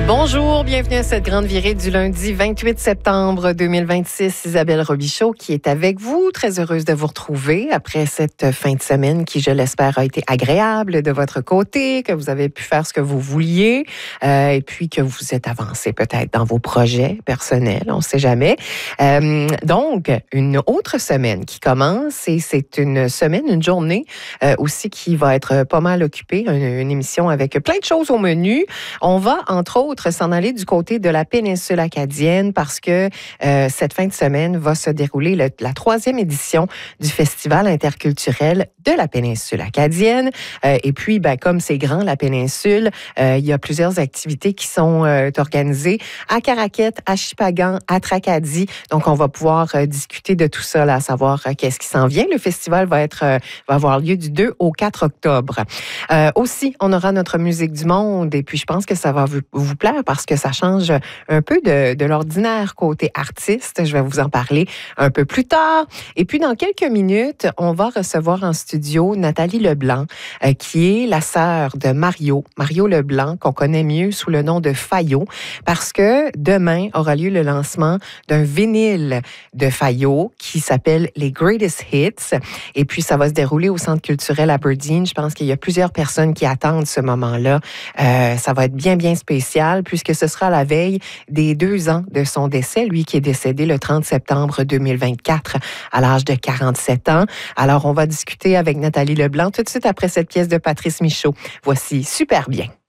Bonjour, bienvenue à cette grande virée du lundi 28 septembre 2026. Isabelle Robichaud qui est avec vous. Très heureuse de vous retrouver après cette fin de semaine qui, je l'espère, a été agréable de votre côté, que vous avez pu faire ce que vous vouliez et puis que vous êtes avancé peut-être dans vos projets personnels, on ne sait jamais. Donc, une autre semaine qui commence et c'est une semaine, une journée aussi qui va être pas mal occupée, une émission avec plein de choses au menu. On va, entre autres, s'en aller du côté de la péninsule acadienne parce que cette fin de semaine va se dérouler la 3e édition du Festival interculturel de la péninsule acadienne. Et puis, comme c'est grand, la péninsule, il y a plusieurs activités qui sont organisées à Caraquette, à Shippagan, à Tracadie. Donc, on va pouvoir discuter de tout ça, là, à savoir qu'est-ce qui s'en vient. Le festival va avoir lieu du 2 au 4 octobre. Aussi, on aura notre musique du monde et puis je pense que ça va vous plaire parce que ça change un peu de l'ordinaire côté artiste. Je vais vous en parler un peu plus tard. Et puis, dans quelques minutes, on va recevoir en studio Nathalie Leblanc, qui est la sœur de Mario Leblanc, qu'on connaît mieux sous le nom de Fayot, parce que demain aura lieu le lancement d'un vinyle de Fayot qui s'appelle les Greatest Hits. Et puis, ça va se dérouler au Centre culturel Aberdeen. Je pense qu'il y a plusieurs personnes qui attendent ce moment-là. Ça va être bien, bien spécial puisque ce sera la veille des 2 ans de son décès, lui qui est décédé le 30 septembre 2024 à l'âge de 47 ans. Alors, on va discuter avec Nathalie Leblanc tout de suite après cette pièce de Patrice Michaud. Voici Super bien.